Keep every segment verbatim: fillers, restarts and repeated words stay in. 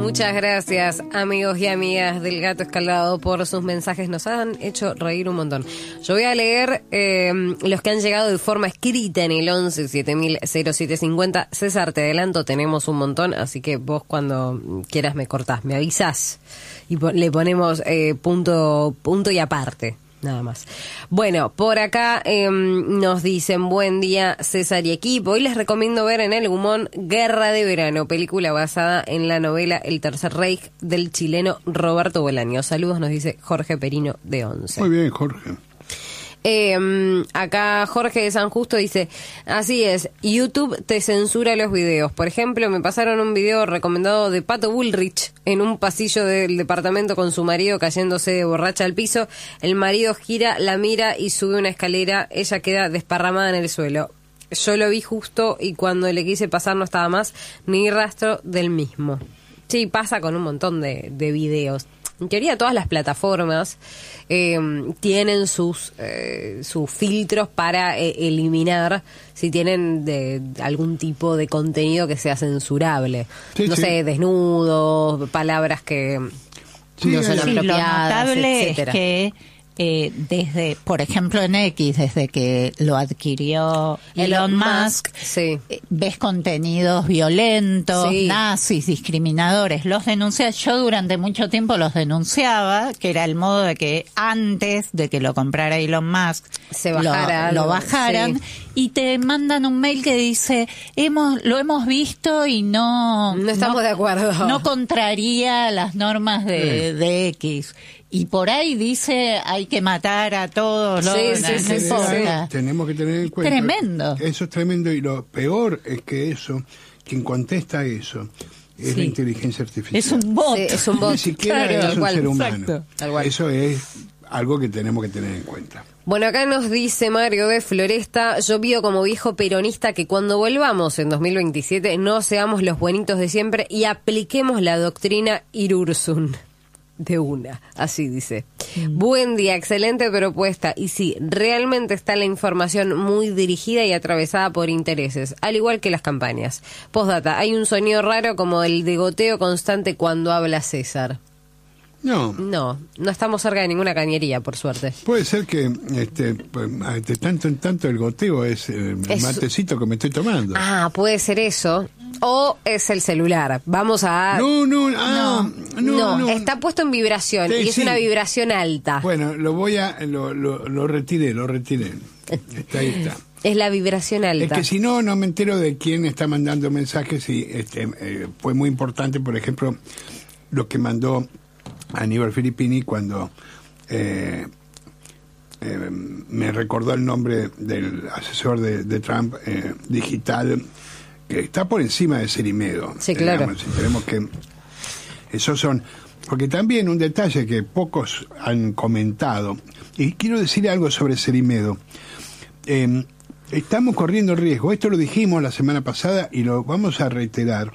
Muchas gracias, amigos y amigas del Gato Escalado, por sus mensajes. Nos han hecho reír un montón. Yo voy a leer eh, los que han llegado de forma escrita en el once siete mil cero siete cincuenta. César, te adelanto, tenemos un montón, así que vos cuando quieras me cortás, me avisás y po- le ponemos eh, punto, punto y aparte. Nada más. Bueno, por acá eh, nos dicen: buen día, César y equipo. Hoy les recomiendo ver en El Gumón Guerra de Verano, película basada en la novela El Tercer Reich del chileno Roberto Bolaño. Saludos, nos dice Jorge Perino de Once. Muy bien, Jorge. Eh, acá Jorge de San Justo dice: así es, YouTube te censura los videos. Por ejemplo, me pasaron un video recomendado de Pato Bullrich en un pasillo del departamento con su marido cayéndose de borracha al piso. El marido gira, la mira y sube una escalera. Ella queda desparramada en el suelo. Yo lo vi justo y cuando le quise pasar no estaba más ni rastro del mismo. Sí, pasa con un montón de, de videos. En teoría todas las plataformas eh, tienen sus eh, sus filtros para eh, eliminar si tienen de, de algún tipo de contenido que sea censurable. Sí, no sí. sé, desnudos, palabras que Sí, no son sí, Sí, lo apropiadas, notable etcétera. es que eh, desde, por ejemplo, en X, desde que lo adquirió Elon, Musk, sí. eh, ves contenidos violentos, Sí. nazis, discriminadores, los denuncia. Yo durante mucho tiempo los denunciaba, que era el modo de que antes de que lo comprara Elon Musk Se lo- bajara lo, algo, bajaran, sí. y te mandan un mail que dice: hemos lo hemos visto y no No estamos de acuerdo. no contraría las normas de, de X. Y por ahí dice: hay que matar a todos los... Sí, no, sí, no sí, sí, importa. sí. Tenemos que tener en cuenta. Tremendo. Eso es tremendo, y lo peor es que eso, quien contesta eso, es Sí. la inteligencia artificial. Es un bot. Sí, es un bot. Ni siquiera Claro, es tal un cual, ser humano. exacto. Tal cual. Eso es algo que tenemos que tener en cuenta. Bueno, acá nos dice Mario de Floresta: yo pido como viejo peronista que cuando volvamos en dos mil veintisiete no seamos los buenitos de siempre y apliquemos la doctrina Irursun. De una, así dice. Mm. Buen día, excelente propuesta. Y sí, realmente está la información muy dirigida y atravesada por intereses, al igual que las campañas. Postdata, hay un sonido raro como el de goteo constante cuando habla César. No, No, no estamos cerca de ninguna cañería, por suerte. puede ser que este, pues, de tanto en tanto el goteo es el Es- matecito que me estoy tomando. Ah, puede ser eso. O es el celular. Vamos a... No, no, ah, no, no, no. está puesto en vibración Sí, y es sí. una vibración alta. Bueno, lo voy a, lo, lo, lo retiré, lo retiré. Está ahí está. Es la vibración Es alta. que si no, no me entero de quién está mandando mensajes y este, eh, fue muy importante, por ejemplo, lo que mandó Aníbal Filippini cuando eh, eh, me recordó el nombre del asesor de, de Trump eh, digital, que está por encima de Cerimedo. Sí, claro. Digamos, y tenemos que... Esos son... Porque también un detalle que pocos han comentado, y quiero decir algo sobre Cerimedo. Eh, estamos corriendo el riesgo, esto lo dijimos la semana pasada y lo vamos a reiterar,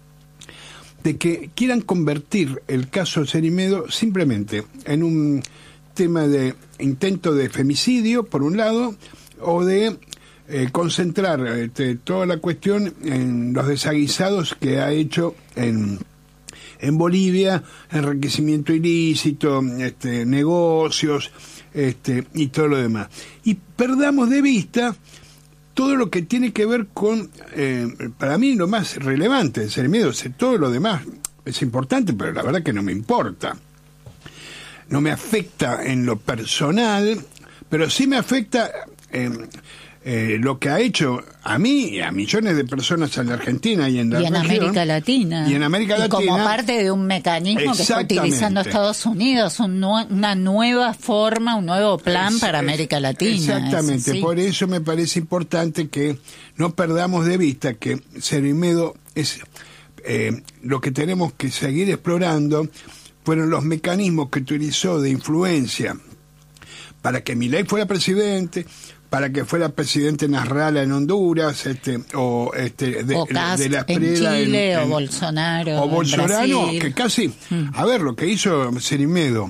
de que quieran convertir el caso Cerimedo simplemente en un tema de intento de femicidio, por un lado, o de eh, concentrar este, toda la cuestión en los desaguisados que ha hecho en, en Bolivia, enriquecimiento ilícito, este, negocios este, y todo lo demás. Y perdamos de vista todo lo que tiene que ver con, eh, para mí, lo más relevante de Cerimedo. Todo lo demás es importante, pero la verdad que no me importa. No me afecta en lo personal, pero sí me afecta eh, eh, lo que ha hecho a mí y a millones de personas en la Argentina y en la y en región, América Latina. Y en América Y Latina. como parte de un mecanismo que está Exactamente. utilizando Estados Unidos, un nue- una nueva forma, un nuevo plan Es- para es- América Latina. Exactamente, es así. por eso me parece importante que no perdamos de vista que Cerimedo es eh, lo que tenemos que seguir explorando. Fueron los mecanismos que utilizó de influencia para que Milei fuera presidente, para que fuera presidente Nasrallah en Honduras, este, o este de, o Kast de la en Espriella Chile, en- o en- Bolsonaro o en Bolsonaro, Brasil. que casi, Mm. a ver, lo que hizo Cerimedo,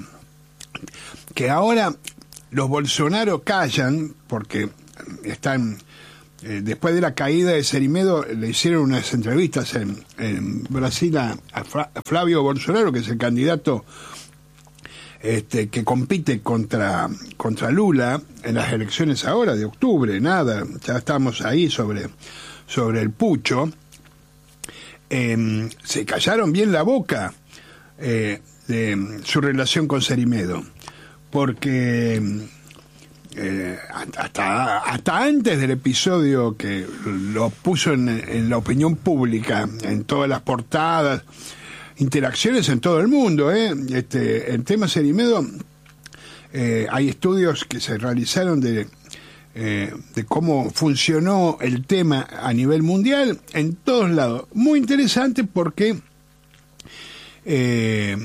que ahora los Bolsonaro callan porque están eh, después de la caída de Cerimedo, le hicieron unas entrevistas en, en Brasil a, a Flavio Bolsonaro, que es el candidato este, que compite contra, contra Lula en las elecciones ahora de octubre, nada, ya estamos ahí sobre, sobre el pucho. Eh, se callaron bien la boca eh, de su relación con Cerimedo, porque eh, hasta, hasta antes del episodio que lo puso en, en la opinión pública, en todas las portadas, interacciones en todo el mundo, ¿eh? Este, el tema Cerimedo, eh, hay estudios que se realizaron de, eh, de cómo funcionó el tema a nivel mundial en todos lados. Muy interesante porque eh,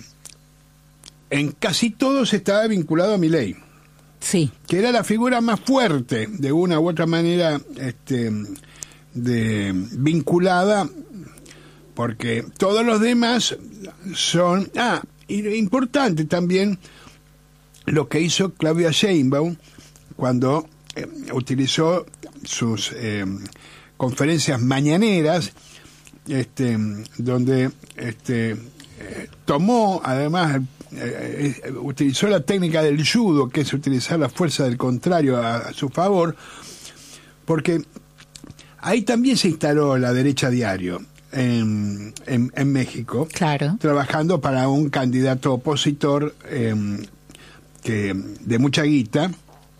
en casi todos estaba vinculado a Milei. Sí. Que era la figura más fuerte, de una u otra manera, este, de, vinculada, porque todos los demás son... Ah, y importante también lo que hizo Claudia Sheinbaum cuando eh, utilizó sus eh, conferencias mañaneras, este, donde este, eh, tomó, además, eh, eh, utilizó la técnica del judo, que es utilizar la fuerza del contrario a, a su favor, porque ahí también se instaló la derecha diario. En, en, en México, claro, trabajando para un candidato opositor eh, que de mucha guita.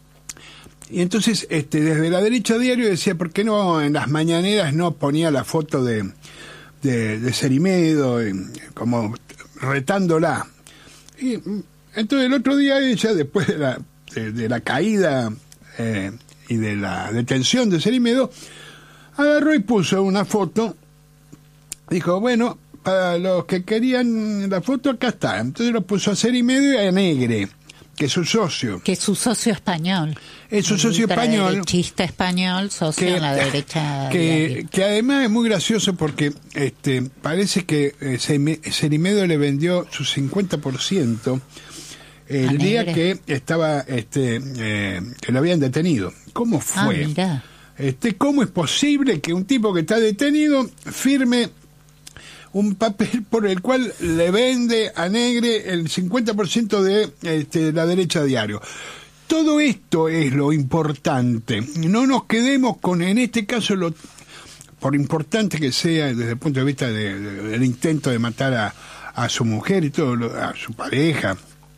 Y entonces este desde la derecha diario decía, ¿por qué no en las mañaneras no ponía la foto de de, de Cerimedo, eh, como retándola? Y entonces el otro día ella, después de la de, de la caída eh, y de la detención de Cerimedo, agarró y puso una foto. Dijo, bueno, para los que querían la foto, acá está. Entonces lo puso a Cerimedo y a Negre, que es su socio. Que es su socio español. Es su socio español. Chiste español, socio que, en la derecha. Que, que además es muy gracioso porque este parece que eh, Cerimedo le vendió su cincuenta por ciento el a día Negre. que estaba, este eh, que lo habían detenido. ¿Cómo fue? Ah, mirá. Este, ¿cómo es posible que un tipo que está detenido firme un papel por el cual le vende a Negre el cincuenta por ciento de este, la derecha diario? Todo esto es lo importante. No nos quedemos con, en este caso, lo, por importante que sea desde el punto de vista de, de, del intento de matar a, a su mujer y todo, lo, a su pareja,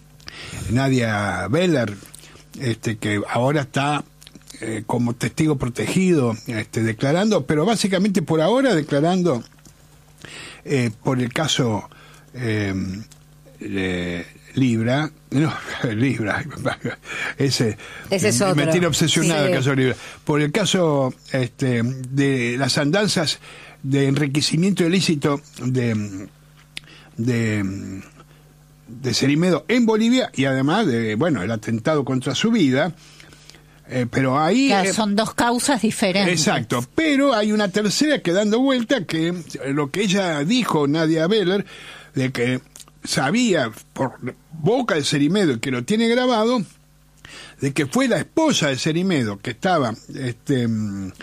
Nadia Beller, este, que ahora está eh, como testigo protegido, este, declarando, pero básicamente por ahora declarando Eh, por el caso eh, eh, Libra, no, Libra, ese, ese es otro. Me tiene obsesionado Sí. el caso Libra, por el caso este, de las andanzas de enriquecimiento ilícito de de de Cerimedo en Bolivia y además de, bueno, el atentado contra su vida. Eh, pero ahí Claro, eh, son dos causas diferentes. Exacto, pero hay una tercera que dando vuelta, que lo que ella dijo, Nadia Beller, de que sabía por boca de Cerimedo, que lo tiene grabado, de que fue la esposa de Cerimedo que estaba este en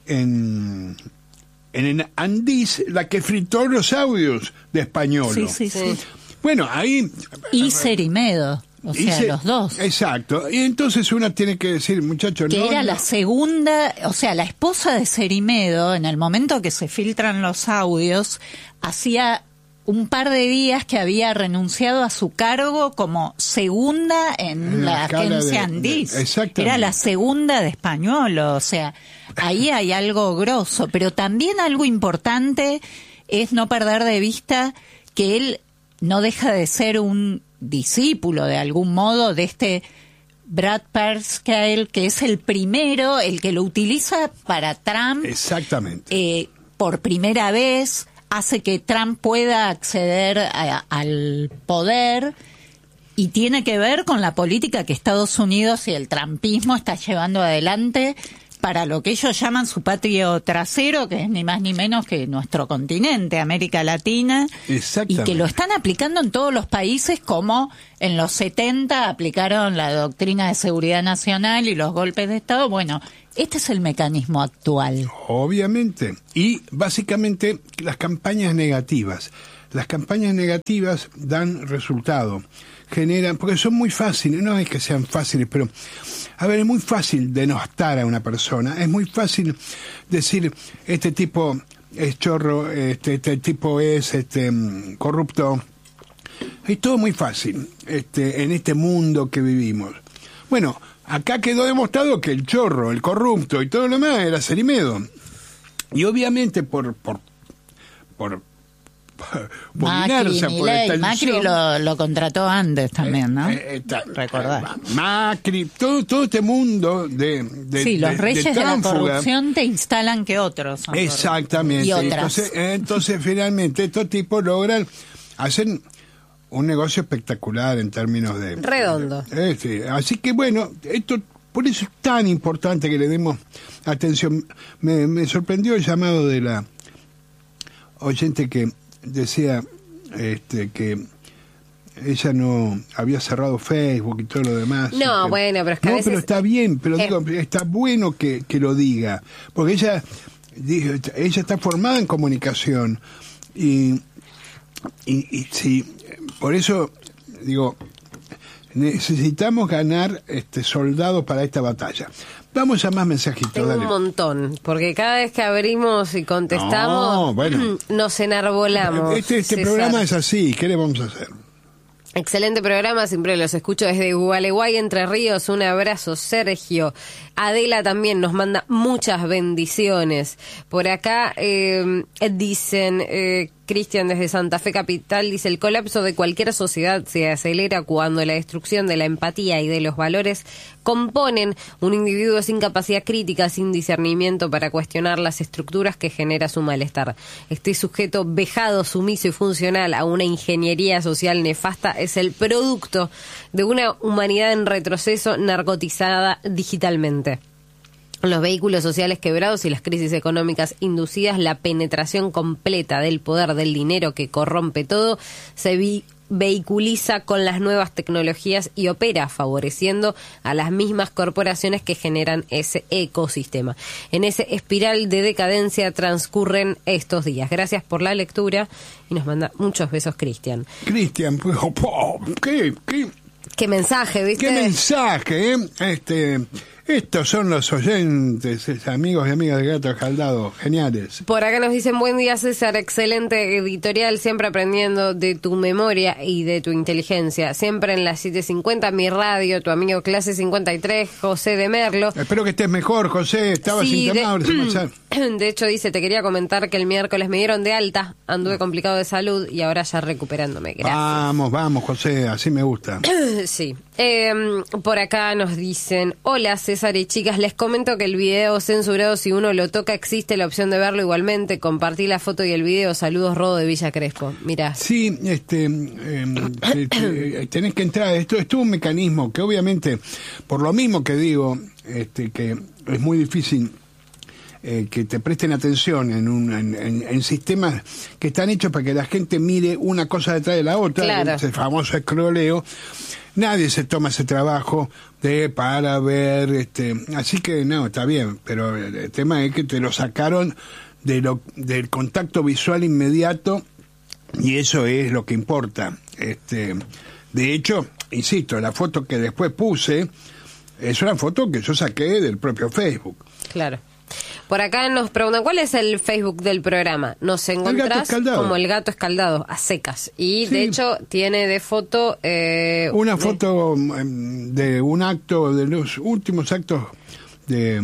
en Andís la que fritó los audios de Españolo. Sí, sí, sí. Bueno, ahí Y Cerimedo. O sea, se, los dos. Exacto. Y entonces una tiene que decir, muchachos, que no, era no. la segunda, o sea, la esposa de Cerimedo, en el momento que se filtran los audios, hacía un par de días que había renunciado a su cargo como segunda en, En la la escala agencia de- Andís. de- exactamente. Era la segunda de Españolo, o sea, ahí hay algo grosso, pero también algo importante es no perder de vista que él no deja de ser un discípulo de algún modo de este Brad Parscale, que es el primero, el que lo utiliza para Trump. Exactamente. Eh, por primera vez hace que Trump pueda acceder a, al poder y tiene que ver con la política que Estados Unidos y el trumpismo está llevando adelante para lo que ellos llaman su patio trasero, que es ni más ni menos que nuestro continente, América Latina, y que lo están aplicando en todos los países, como en los setenta aplicaron la doctrina de seguridad nacional y los golpes de Estado. Bueno, este es el mecanismo actual. Obviamente. Y básicamente las campañas negativas. Las campañas negativas dan resultado. Generan, porque son muy fáciles, no es que sean fáciles, pero, a ver, es muy fácil denostar a una persona, es muy fácil decir, este tipo es chorro, este, este tipo es este corrupto, es todo muy fácil, este, en este mundo que vivimos. Bueno, acá quedó demostrado que el chorro, el corrupto y todo lo demás era Cerimedo. Y obviamente por, por, por, Macri, Milei, Macri lo, lo contrató antes también, ¿no? Eh, eh, ta, Recordar. Macri, todo, todo este mundo de, de sí, los de, reyes de, de la corrupción te instalan que otros son exactamente. Y otras. Entonces, entonces finalmente estos tipos logran hacer un negocio espectacular en términos de redondo. De, este, así que bueno, esto por eso es tan importante que le demos atención. Me, me sorprendió el llamado de la oyente que decía este que ella no había cerrado Facebook y todo lo demás. No, que, bueno, pero es que no, a veces pero está bien, pero es... digo, está bueno que, que lo diga, porque ella ella está formada en comunicación y y, y sí, por eso digo, necesitamos ganar este soldados para esta batalla. Vamos a más mensajitos. Tengo dale. Un montón, porque cada vez que abrimos y contestamos, no, bueno. nos enarbolamos. Este, este César. programa es así, ¿qué le vamos a hacer? Excelente programa, siempre los escucho desde Gualeguay, Entre Ríos. Un abrazo, Sergio. Adela también nos manda muchas bendiciones. Por acá eh, dicen, eh, Cristian desde Santa Fe Capital, dice, el colapso de cualquier sociedad se acelera cuando la destrucción de la empatía y de los valores componen un individuo sin capacidad crítica, sin discernimiento para cuestionar las estructuras que genera su malestar. Este sujeto vejado, sumiso y funcional a una ingeniería social nefasta es el producto de una humanidad en retroceso narcotizada digitalmente. Los vehículos sociales quebrados y las crisis económicas inducidas, la penetración completa del poder del dinero que corrompe todo, se vi vehiculiza con las nuevas tecnologías y opera favoreciendo a las mismas corporaciones que generan ese ecosistema. En ese espiral de decadencia transcurren estos días. Gracias por la lectura y nos manda muchos besos, Cristian. Cristian, pues, oh, ¿qué, qué, qué mensaje, ¿viste? Qué mensaje, ¿eh? Este... Estos son los oyentes, amigos y amigas de Gato Escaldado, geniales. Por acá nos dicen, buen día César, excelente editorial, siempre aprendiendo de tu memoria y de tu inteligencia. Siempre en las siete cincuenta, mi radio, tu amigo Clase cincuenta y tres, José de Merlo. Espero que estés mejor, José, estabas sí, internado. De, de hecho dice, te quería comentar que el miércoles me dieron de alta, anduve complicado de salud y ahora ya recuperándome. Gracias. Vamos, vamos, José, así me gusta. Sí. Eh, por acá nos dicen, hola César y chicas, les comento que el video censurado, si uno lo toca, existe la opción de verlo igualmente. Compartí la foto y el video. Saludos, Rodo de Villa Crespo. Mirá. Sí, este, eh, te, te, tenés que entrar. Esto, esto es un mecanismo que obviamente, por lo mismo que digo, este, que es muy difícil eh, que te presten atención en, un, en, en, en sistemas que están hechos para que la gente mire una cosa detrás de la otra, claro. Ese famoso escroleo. Nadie se toma ese trabajo de para ver, este, así que no, está bien, pero el tema es que te lo sacaron de lo, del contacto visual inmediato y eso es lo que importa. Este, de hecho, insisto, la foto que después puse es una foto que yo saqué del propio Facebook. Claro. Por acá nos preguntan, ¿cuál es el Facebook del programa? Nos encontrás como El Gato Escaldado, a secas. Y sí. De hecho tiene de foto... Eh, una de... foto de un acto, de los últimos actos de...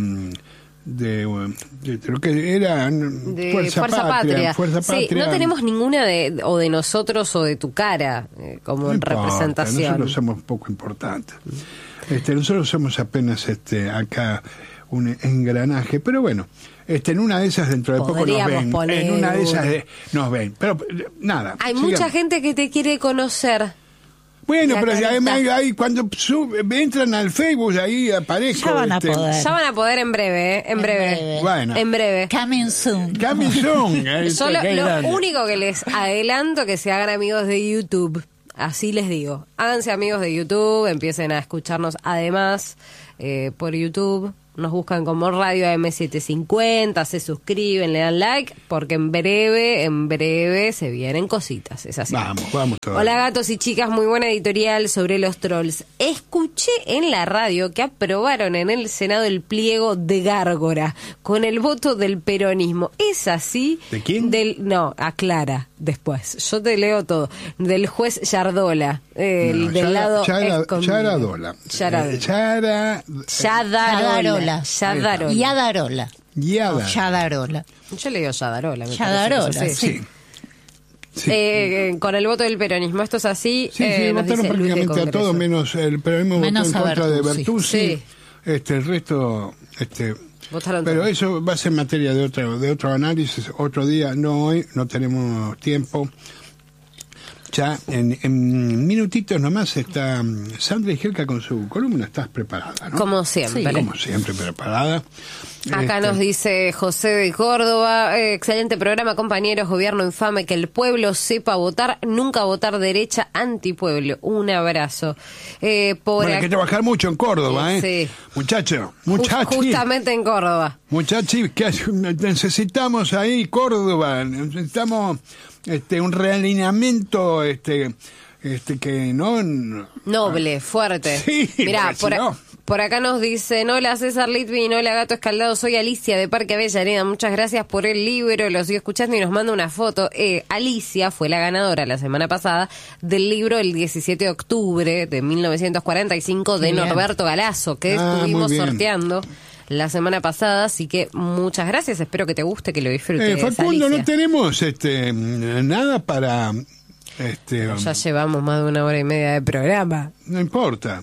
De, de, de lo que era de Fuerza, Fuerza Patria, Patria. Fuerza Sí, Patria. No tenemos ninguna de o de nosotros o de tu cara eh, como no en importa, representación. Nosotros somos poco importantes. Este, nosotros somos apenas este acá un engranaje, pero bueno, este en una de esas dentro de poco nos ven. Poner en una de esas una. de, nos ven. Pero nada. Hay sigamos. Mucha gente que te quiere conocer. Bueno, La pero carita. además ahí cuando sub, entran al Facebook, ahí aparezco. Ya van a este, poder. Ya van a poder en breve, ¿eh? En, En breve. breve. Bueno. En breve. Coming soon. Coming soon, este, Yo lo, qué lo grande. único que les adelanto que se hagan amigos de YouTube. Así les digo. Háganse amigos de YouTube, empiecen a escucharnos además eh, por YouTube. Nos buscan como Radio A M setecientos cincuenta, se suscriben, le dan like, porque en breve, en breve se vienen cositas, es así. Vamos, vamos todos. Hola gatos y chicas, muy buena editorial sobre los trolls. Escuché en la radio que aprobaron en el Senado el pliego de Gárgora con el voto del peronismo. ¿Es así? ¿De quién? Del, no, aclara después. Yo te leo todo. Del juez Yardola. eh, el No, del Yara- lado... Yara- escondido. Yaradola. Yara- Eh, Yara- Yadarola. Yadarola. Yadarola. Yada. Yadarola. Yo le digo Yadarola. me Yadarola, parece que es así. sí. Sí. Eh, eh, con el voto del peronismo. Esto es así. Sí, eh, sí, nos votaron dice Luis de prácticamente a Congreso. todos, menos el peronismo Menos votó en a contra de Bertuzzi. Bertuzzi. Sí. Este, el resto, este, Votaron pero todos. eso va a ser materia de otro, de otro análisis, otro día, no hoy, no tenemos tiempo. Ya en, en minutitos nomás está mm, Sandra Igelka con su columna. Estás preparada, ¿no? Como siempre. Sí. Como siempre, preparada. Acá Este, nos dice José de Córdoba, eh, excelente programa, compañeros, gobierno infame, que el pueblo sepa votar, nunca votar derecha, antipueblo. Un abrazo. Eh, por Bueno, hay ac- que trabajar mucho en Córdoba, ¿eh? Sí. Muchacho, Ju- muchachi. Justamente en Córdoba. Muchachos, que necesitamos ahí Córdoba, necesitamos este un realineamiento este este que no, no- Noble, fuerte. Sí, Mirá, porque por, si a- no. por acá nos dicen, hola César Litvin, hola Gato Escaldado, soy Alicia de Parque Avellaneda, muchas gracias por el libro, lo sigo escuchando y nos manda una foto. Eh, Alicia fue la ganadora la semana pasada del libro el diecisiete de octubre de mil novecientos cuarenta y cinco de Bien. Norberto Galazo, que Ah, estuvimos muy bien. sorteando la semana pasada, así que muchas gracias, espero que te guste, que lo disfrutes. Eh, Facundo, Alicia. no tenemos este nada para este Ya llevamos más de una hora y media de programa. no importa.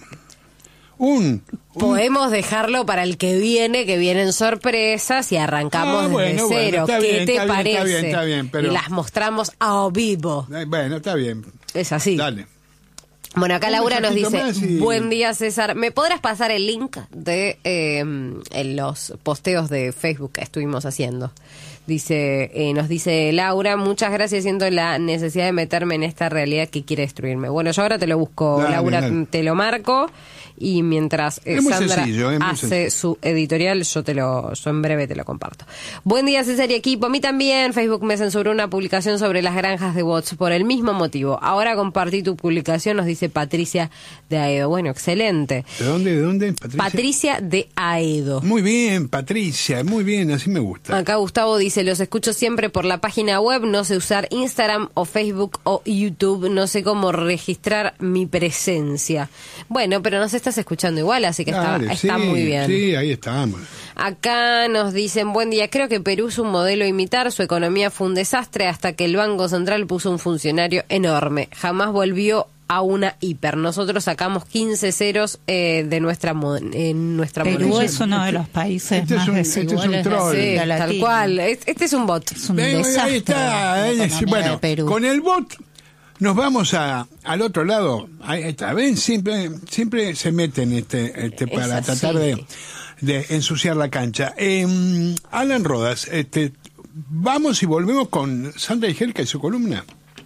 Un, un Podemos dejarlo para el que viene, que vienen sorpresas y arrancamos Ah, desde bueno, bueno, cero. está ¿Qué bien, te está bien, parece? está bien, está bien, pero- Y las mostramos a vivo. eh, bueno, está bien. Es así. Dale. Bueno, acá Un Laura nos dice, mensajito más y- buen día César, ¿me podrás pasar el link de eh, en los posteos de Facebook que estuvimos haciendo? Dice, eh, nos dice Laura, muchas gracias, siento la necesidad de meterme en esta realidad que quiere destruirme. Bueno, yo ahora te lo busco, Dale, Laura, dale. te lo marco y mientras eh, Es muy Sandra sencillo, es muy hace sencillo. su editorial, yo te lo, yo en breve te lo comparto. Buen día César y equipo, a mí también Facebook me censuró una publicación sobre las granjas de bots por el mismo motivo. Ahora compartí tu publicación, nos dice Patricia de Aedo. Bueno, excelente. ¿De dónde? ¿De dónde, Patricia? Patricia de Aedo. Muy bien, Patricia, muy bien, así me gusta. Acá Gustavo dice, los escucho siempre por la página web, no sé usar Instagram o Facebook o YouTube, no sé cómo registrar mi presencia. Bueno, pero nos estás escuchando igual, así que está, Dale, está sí, muy bien. Sí, ahí estamos. Acá nos dicen, buen día, creo que Perú es un modelo a imitar, su economía fue un desastre hasta que el Banco Central puso un funcionario enorme, jamás volvió a una hiper. Nosotros sacamos quince ceros eh, de nuestra mo- en nuestra Perú moneda. es uno de los países Este es más un- este es un desiguales de troll. Sí, América tal Latina. cual. Es- Este es un bot. Es un Eh, desastre. ahí está. la eh, economía bueno, de Perú. con el bot nos vamos a al otro lado. Ahí está. Ven, siempre siempre se meten este, este para así. tratar de, de ensuciar la cancha. Eh, Alan Rodas, este, vamos y volvemos con Sandra Igelka y su columna.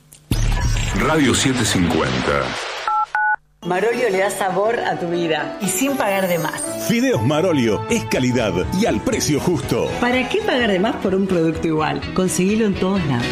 Radio setecientos cincuenta. Marolio le da sabor a tu vida y sin pagar de más. Fideos Marolio es calidad y al precio justo. ¿Para qué pagar de más por un producto igual? Conseguilo en todos lados.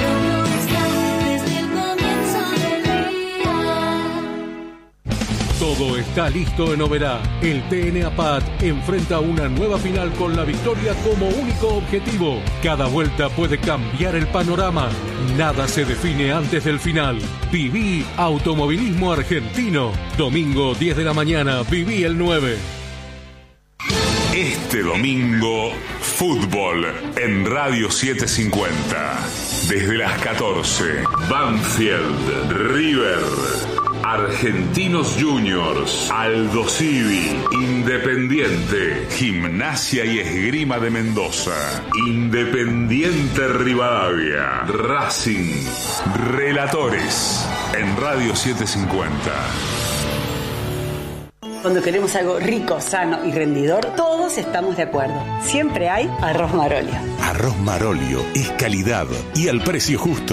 Todo está listo en Oberá. El T N A P A T enfrenta una nueva final con la victoria como único objetivo. Cada vuelta puede cambiar el panorama. Nada se define antes del final. Viví Automovilismo Argentino. Domingo diez de la mañana. Viví el nueve. Este domingo, fútbol en Radio setecientos cincuenta. Desde las catorce, Banfield, River, Argentinos Juniors, Aldo Civi, Independiente, Gimnasia y Esgrima de Mendoza, Independiente Rivadavia, Racing, Relatores. en Radio setecientos cincuenta. Cuando queremos algo rico, sano y rendidor, todos estamos de acuerdo. Siempre hay arroz Marolio. Arroz Marolio es calidad y al precio justo.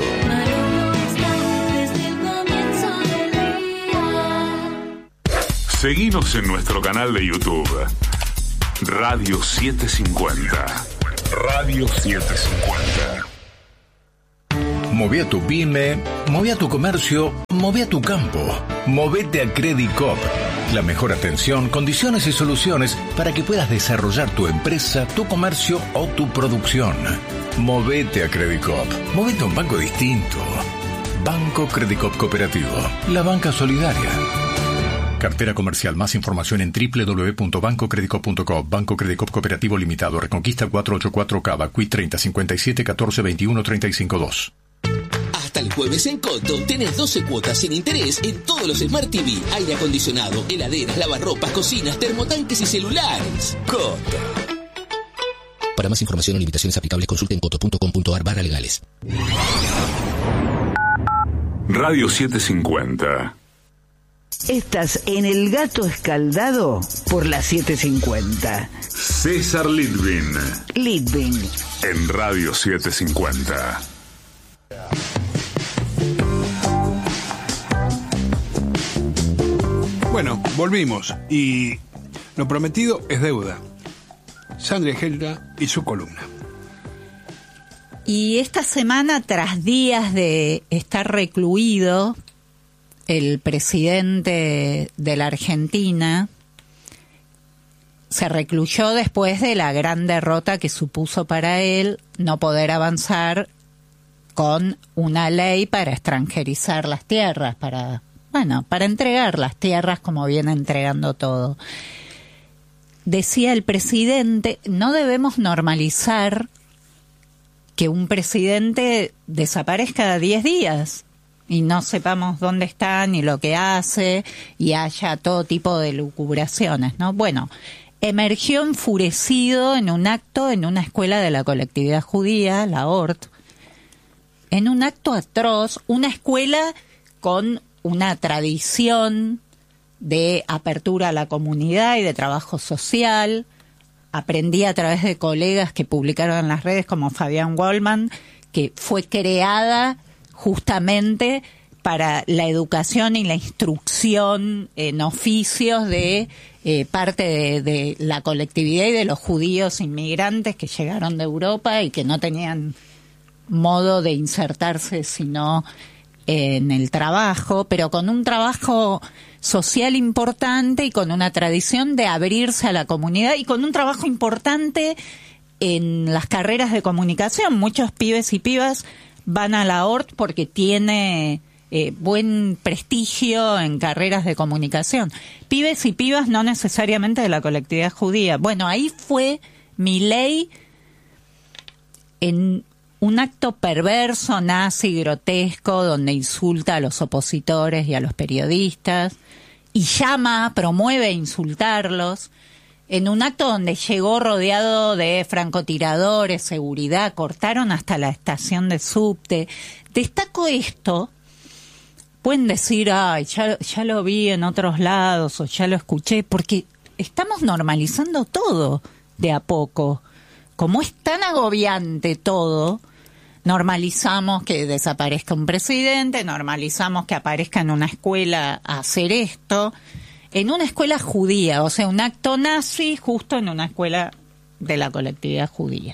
Seguinos en nuestro canal de YouTube, Radio setecientos cincuenta. Radio setecientos cincuenta. Mové a tu pyme, mové a tu comercio, mové a tu campo. Movete a Credicop. La mejor atención, condiciones y soluciones para que puedas desarrollar tu empresa, tu comercio o tu producción. Movete a Credicop. Movete a un banco distinto. Banco Credicop Cooperativo. La banca solidaria. Cartera comercial. Más información en doble u doble u doble u punto banco credicop punto com. Banco Credicop Cooperativo Limitado. Reconquista cuatrocientos ochenta y cuatro Cava. Q I treinta cincuenta y siete catorce veintiuno treinta y cinco dos. Hasta el jueves en Coto tenés doce cuotas sin interés en todos los Smart T V, aire acondicionado, heladeras, lavarropas, cocinas, termotanques y celulares. Coto. Para más información o limitaciones aplicables, consulte en coto punto com punto ar barra legales. Radio setecientos cincuenta. Estás en El Gato Escaldado por la setecientos cincuenta. César Litvin. Litvin. En Radio setecientos cincuenta. Bueno, volvimos y lo prometido es deuda. Sandra Helga y su columna. Y esta semana, tras días de estar recluido, el presidente de la Argentina se recluyó después de la gran derrota que supuso para él no poder avanzar con una ley para extranjerizar las tierras, para, bueno, para entregar las tierras como viene entregando todo. Decía el presidente, no debemos normalizar que un presidente desaparezca diez días y no sepamos dónde está ni lo que hace y haya todo tipo de lucubraciones, ¿no? Bueno, emergió enfurecido en un acto en una escuela de la colectividad judía, la O R T, en un acto atroz, una escuela con una tradición de apertura a la comunidad y de trabajo social. Aprendí a través de colegas que publicaron en las redes como Fabián Wallman, que fue creada justamente para la educación y la instrucción en oficios de eh, parte de, de la colectividad y de los judíos inmigrantes que llegaron de Europa y que no tenían modo de insertarse sino en el trabajo, pero con un trabajo social importante y con una tradición de abrirse a la comunidad y con un trabajo importante en las carreras de comunicación. Muchos pibes y pibas van a la O R T porque tiene eh, buen prestigio en carreras de comunicación. Pibes y pibas no necesariamente de la colectividad judía. Bueno, ahí fue Milei en un acto perverso, nazi, grotesco, donde insulta a los opositores y a los periodistas y llama, promueve insultarlos, en un acto donde llegó rodeado de francotiradores, seguridad, cortaron hasta la estación de subte. Destaco esto, pueden decir, ay, ya, ya lo vi en otros lados o ya lo escuché, porque estamos normalizando todo de a poco. Como es tan agobiante todo, normalizamos que desaparezca un presidente, normalizamos que aparezca en una escuela a hacer esto, en una escuela judía, o sea, un acto nazi justo en una escuela de la colectividad judía.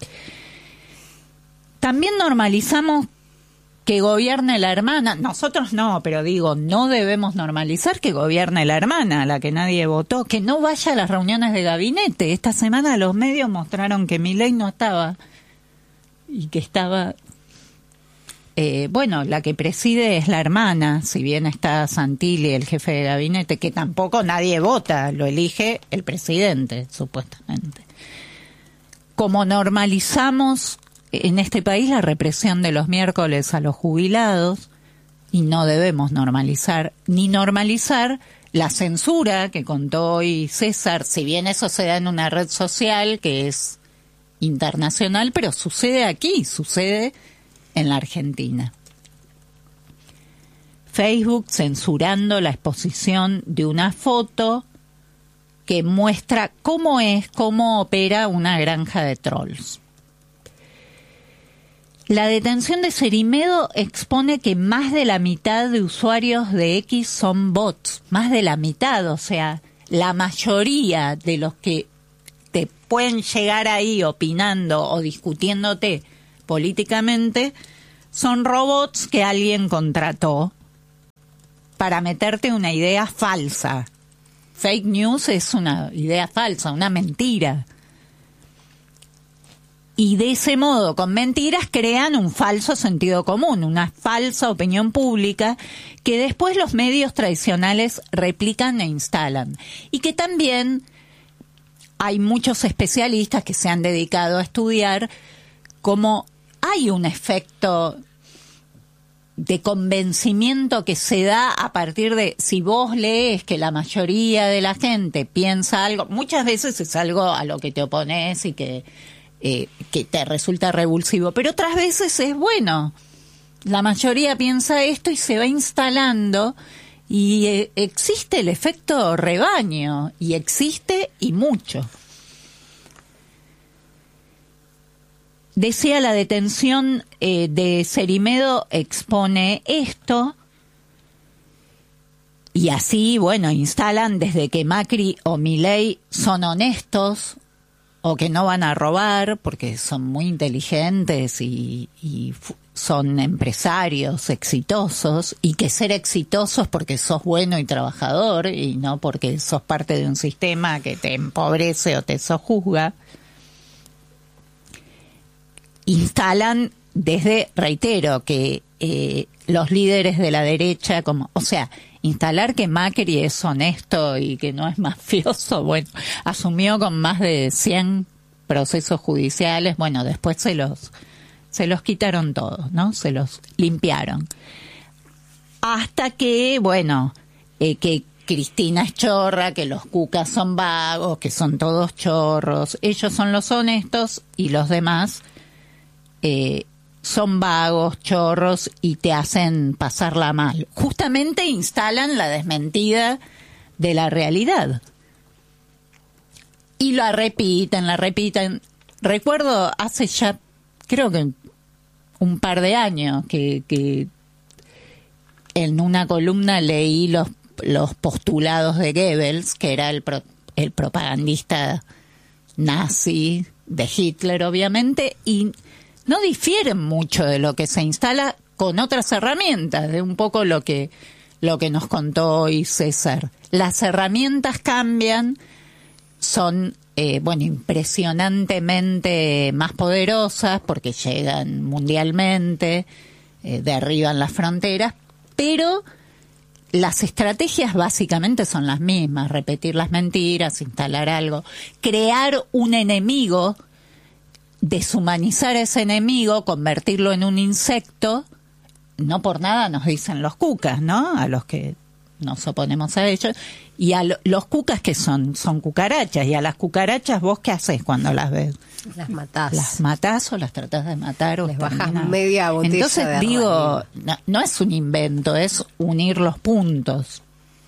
También normalizamos que gobierne la hermana, nosotros no, pero digo, no debemos normalizar que gobierne la hermana, a la que nadie votó, que no vaya a las reuniones de gabinete. Esta semana los medios mostraron que Milei no estaba y que estaba, eh, bueno, la que preside es la hermana, si bien está Santilli, el jefe de gabinete, que tampoco nadie vota, lo elige el presidente, supuestamente. Como normalizamos en este país la represión de los miércoles a los jubilados, y no debemos normalizar, ni normalizar la censura que contó hoy César, si bien eso se da en una red social que es internacional, pero sucede aquí, sucede en la Argentina. Facebook censurando la exposición de una foto que muestra cómo es, cómo opera una granja de trolls. La detención de Cerimedo expone que más de la mitad de usuarios de X son bots, más de la mitad, o sea, la mayoría de los que te pueden llegar ahí opinando o discutiéndote políticamente son robots que alguien contrató para meterte una idea falsa. Fake news es una idea falsa, una mentira. Y de ese modo, con mentiras, crean un falso sentido común, una falsa opinión pública que después los medios tradicionales replican e instalan. Y que también hay muchos especialistas que se han dedicado a estudiar cómo hay un efecto de convencimiento que se da a partir de, si vos lees que la mayoría de la gente piensa algo, muchas veces es algo a lo que te opones y que... Eh, que te resulta revulsivo, pero otras veces es bueno. La mayoría piensa esto y se va instalando y eh, existe el efecto rebaño, y existe y mucho. Decía, la detención eh, de Cerimedo expone esto, y así, bueno, instalan desde que Macri o Milei son honestos, o que no van a robar porque son muy inteligentes y, y son empresarios exitosos, y que ser exitosos porque sos bueno y trabajador y no porque sos parte de un sistema que te empobrece o te sojuzga. Instalan desde, reitero, que eh, los líderes de la derecha, como, o sea, instalar que Macri es honesto y que no es mafioso, bueno, asumió con más de cien procesos judiciales, bueno, después se los se los quitaron todos, ¿no? Se los limpiaron. Hasta que, bueno, eh, que Cristina es chorra, que los cucas son vagos, que son todos chorros, ellos son los honestos y los demás eh, son vagos, chorros y te hacen pasarla mal. Justamente instalan la desmentida de la realidad. Y la repiten, la repiten. Recuerdo hace ya, creo que un par de años, que, que en una columna leí los, los postulados de Goebbels, que era el, pro, el propagandista nazi de Hitler, obviamente, y no difieren mucho de lo que se instala con otras herramientas, de un poco lo que lo que nos contó hoy César. Las herramientas cambian, son eh, bueno, impresionantemente más poderosas porque llegan mundialmente, eh, derriban las fronteras, pero las estrategias básicamente son las mismas: repetir las mentiras, instalar algo, crear un enemigo, deshumanizar a ese enemigo, convertirlo en un insecto. No por nada nos dicen los cucas, ¿no? A los que nos oponemos a ellos. Y a lo, los cucas, que son son cucarachas, y a las cucarachas, ¿vos qué haces cuando las ves? Las matás. Las matás o las tratás de matar o les bajás media botella. Entonces de digo, no, no es un invento, es unir los puntos.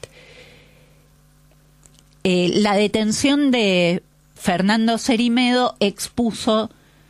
Eh, la detención de Fernando Cerimedo expuso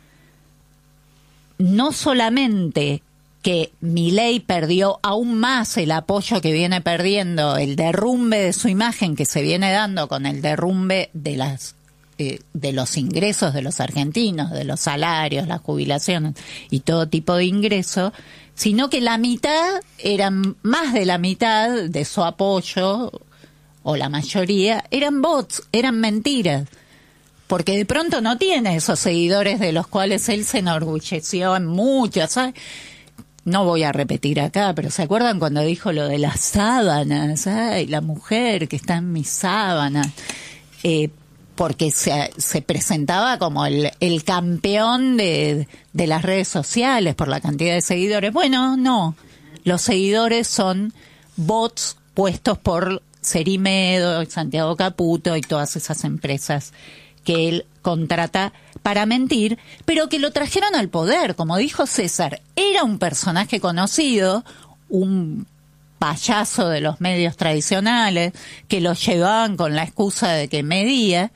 no solamente que Milei perdió aún más el apoyo que viene perdiendo, el derrumbe de su imagen que se viene dando con el derrumbe de las eh, de los ingresos de los argentinos, de los salarios, las jubilaciones y todo tipo de ingresos, sino que la mitad, eran más de la mitad de su apoyo, o la mayoría, eran bots, eran mentiras. Porque de pronto no tiene esos seguidores de los cuales él se enorgulleció en muchos, ¿sabes? No voy a repetir acá, pero ¿se acuerdan cuando dijo lo de las sábanas? Ay, la mujer que está en mis sábanas. Eh, porque se, se presentaba como el, el campeón de, de las redes sociales por la cantidad de seguidores. Bueno, no. Los seguidores son bots puestos por Cerimedo, Santiago Caputo y todas esas empresas que él contrata para mentir, pero que lo trajeron al poder. Como dijo César, era un personaje conocido, un payaso de los medios tradicionales, que lo llevaban con la excusa de que medía,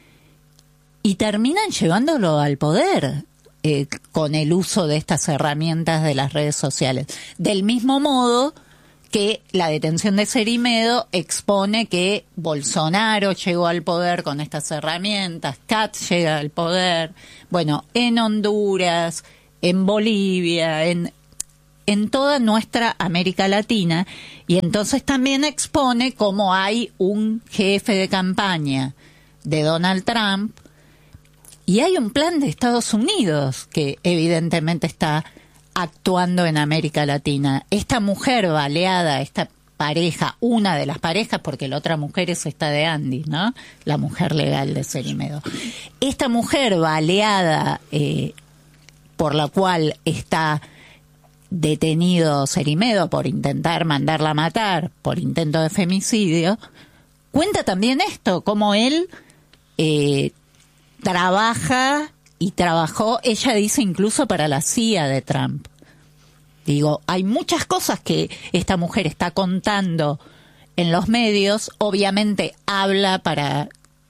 y terminan llevándolo al poder eh, con el uso de estas herramientas de las redes sociales. Del mismo modo que la detención de Cerimedo expone que Bolsonaro llegó al poder con estas herramientas, Katz llega al poder, bueno, en Honduras, en Bolivia, en, en toda nuestra América Latina, y entonces también expone cómo hay un jefe de campaña de Donald Trump y hay un plan de Estados Unidos que evidentemente está actuando en América Latina. Esta mujer baleada, esta pareja, una de las parejas, porque la otra mujer es esta de Andy, ¿no? La mujer legal de Cerimedo. Esta mujer baleada, eh, por la cual está detenido Cerimedo por intentar mandarla a matar, por intento de femicidio, cuenta también esto, cómo él eh, trabaja y trabajó, ella dice incluso para la C I A de Trump. Digo, hay muchas cosas que esta mujer está contando en los medios, obviamente habla para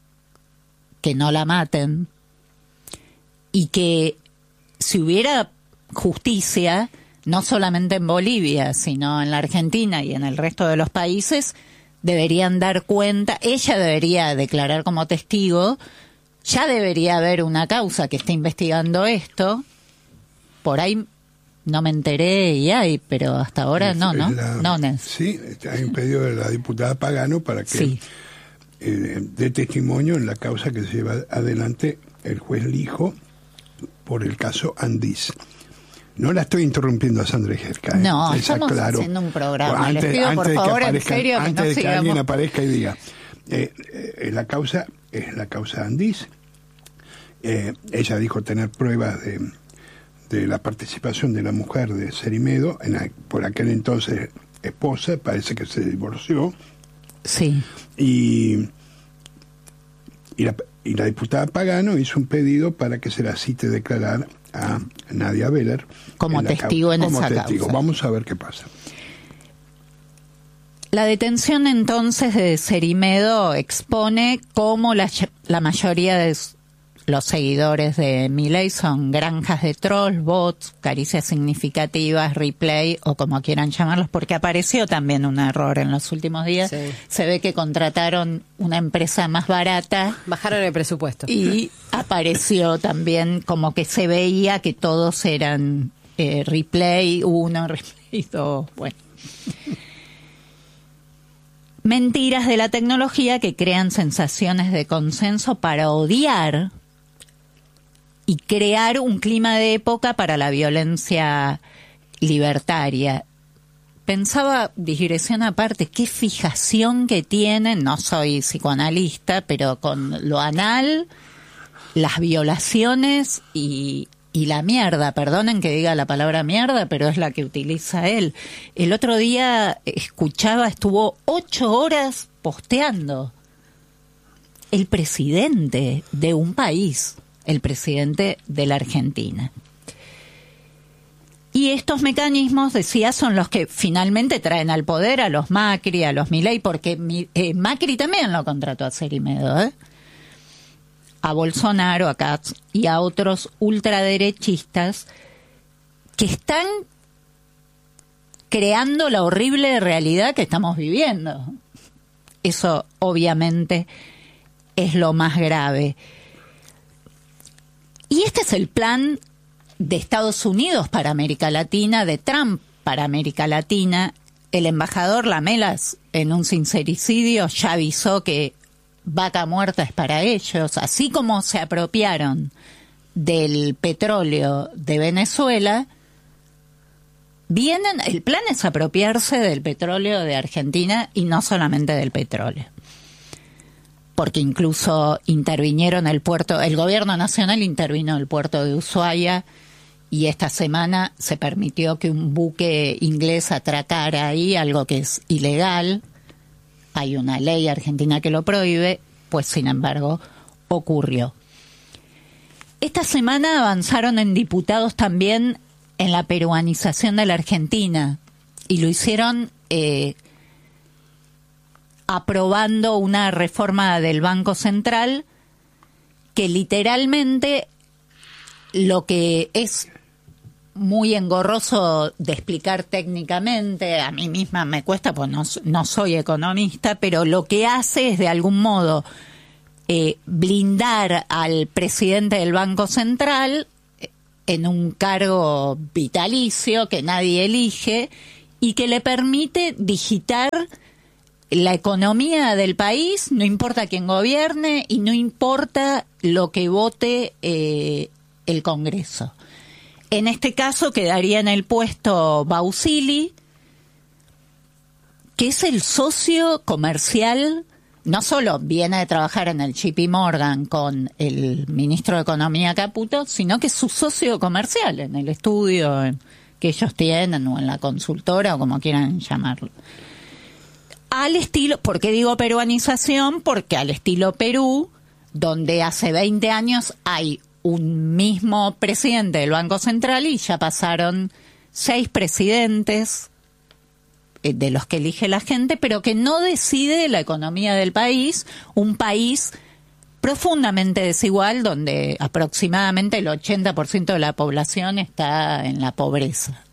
que no la maten, y que si hubiera justicia, no solamente en Bolivia, sino en la Argentina y en el resto de los países, deberían dar cuenta, ella debería declarar como testigo. Ya debería haber una causa que esté investigando esto. Por ahí no me enteré y hay, pero hasta ahora no, ¿no? La, no, no. Sí, hay un pedido de la diputada Pagano para que sí. eh, dé testimonio en la causa que se lleva adelante el juez Lijo por el caso Andís. No la estoy interrumpiendo a Sandra Jerka. ¿eh? No, Esa, estamos claro. haciendo un programa. Antes, Les pido, antes por de favor, que aparezca, en serio, que antes no de que sigamos. alguien aparezca y diga, eh, eh, la causa es la causa Andís. Eh, ella dijo tener pruebas de, de la participación de la mujer de Cerimedo, en la, por aquel entonces esposa, parece que se divorció. Sí. Y, y, la, y la diputada Pagano hizo un pedido para que se la cite declarar a Nadia Beller como en testigo causa, en como esa testigo. causa. Vamos a ver qué pasa. La detención entonces de Cerimedo expone cómo la, la mayoría de los seguidores de Milei son granjas de trolls, bots, caricias significativas, replay o como quieran llamarlos, porque apareció también un error en los últimos días. Sí. Se ve que contrataron una empresa más barata. Bajaron el presupuesto. Y apareció también como que se veía que todos eran eh, replay uno, replay dos, bueno. Mentiras de la tecnología que crean sensaciones de consenso para odiar y crear un clima de época para la violencia libertaria. Pensaba, digresión aparte, qué fijación que tienen, no soy psicoanalista, pero con lo anal, las violaciones y, y la mierda. Perdonen que diga la palabra mierda, pero es la que utiliza él. El otro día escuchaba, estuvo ocho horas posteando el presidente de un país, el presidente de la Argentina. Y estos mecanismos, decía, son los que finalmente traen al poder a los Macri, a los Milei, porque eh, Macri también lo contrató a Cerimedo, ¿eh? A Bolsonaro, a Katz y a otros ultraderechistas que están creando la horrible realidad que estamos viviendo. Eso obviamente es lo más grave. Y este es el plan de Estados Unidos para América Latina, de Trump para América Latina. El embajador Lamelas, en un sincericidio, ya avisó que vaca muerta es para ellos, así como se apropiaron del petróleo de Venezuela, vienen, el plan es apropiarse del petróleo de Argentina y no solamente del petróleo. Porque incluso intervinieron el puerto, el gobierno nacional intervino en el puerto de Ushuaia y esta semana se permitió que un buque inglés atracara ahí, algo que es ilegal. Hay una ley argentina que lo prohíbe, pues sin embargo ocurrió. Esta semana avanzaron en diputados también en la peruanización de la Argentina y lo hicieron eh, aprobando una reforma del Banco Central que literalmente lo que es muy engorroso de explicar técnicamente, a mí misma me cuesta, pues no, no soy economista, pero lo que hace es de algún modo eh, blindar al presidente del Banco Central en un cargo vitalicio que nadie elige y que le permite digitar la economía del país, no importa quién gobierne y no importa lo que vote eh, el Congreso. En este caso quedaría en el puesto Bausili, que es el socio comercial, no solo viene de trabajar en el J P Morgan con el ministro de Economía Caputo, sino que es su socio comercial en el estudio que ellos tienen o en la consultora o como quieran llamarlo. Al estilo, ¿por qué digo peruanización? Porque al estilo Perú, donde hace veinte años hay un mismo presidente del Banco Central y ya pasaron seis presidentes eh, de los que elige la gente, pero que no decide la economía del país, un país profundamente desigual donde aproximadamente el ochenta por ciento de la población está en la pobreza.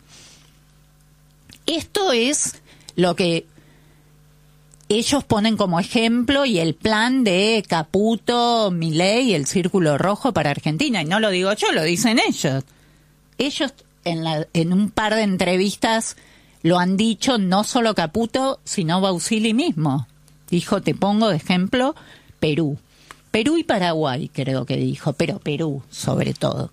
Esto es lo que ellos ponen como ejemplo y el plan de Caputo, Milei y el Círculo Rojo para Argentina. Y no lo digo yo, lo dicen ellos. Ellos en, la, en un par de entrevistas lo han dicho, no solo Caputo, sino Bausili mismo. Dijo, te pongo de ejemplo, Perú. Perú y Paraguay, creo que dijo, pero Perú sobre todo.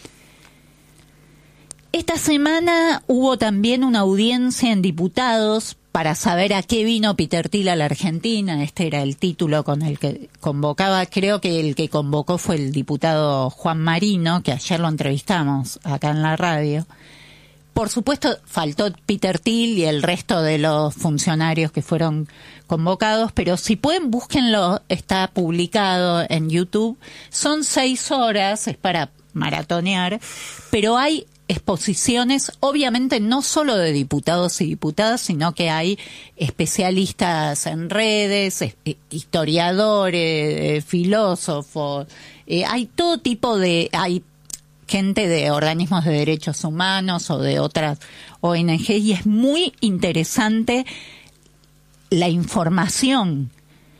Esta semana hubo también una audiencia en diputados para saber a qué vino Peter Thiel a la Argentina. Este era el título con el que convocaba. Creo que el que convocó fue el diputado Juan Marino, que ayer lo entrevistamos acá en la radio. Por supuesto, faltó Peter Thiel y el resto de los funcionarios que fueron convocados, pero si pueden, búsquenlo, está publicado en YouTube. Son seis horas, es para maratonear, pero hay exposiciones, obviamente no solo de diputados y diputadas, sino que hay especialistas en redes, historiadores, filósofos, eh, hay todo tipo de, hay gente de organismos de derechos humanos o de otras O N G, y es muy interesante la información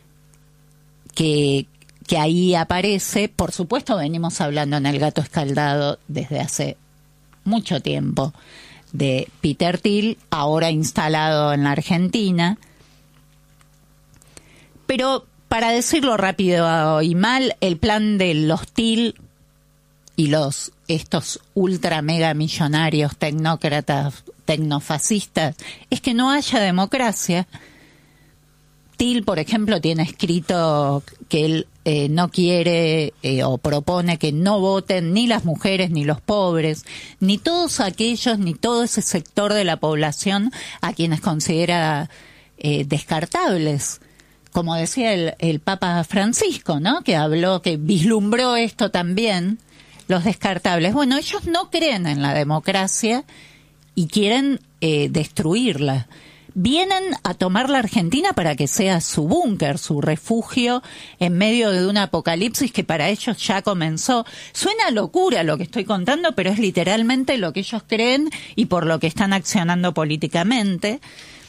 que, que ahí aparece. Por supuesto, venimos hablando en El Gato Escaldado desde hace mucho tiempo de Peter Thiel, ahora instalado en la Argentina. Pero para decirlo rápido y mal, el plan de los Thiel y los estos ultra mega millonarios tecnócratas, tecnofascistas, es que no haya democracia. Thiel, por ejemplo, tiene escrito que él eh, no quiere eh, o propone que no voten ni las mujeres, ni los pobres, ni todos aquellos, ni todo ese sector de la población a quienes considera eh, descartables. Como decía el, el Papa Francisco, ¿no? Que habló, que vislumbró esto también, los descartables. Bueno, ellos no creen en la democracia y quieren eh, destruirla. Vienen a tomar la Argentina para que sea su búnker, su refugio en medio de un apocalipsis que para ellos ya comenzó. Suena locura lo que estoy contando, pero es literalmente lo que ellos creen y por lo que están accionando políticamente.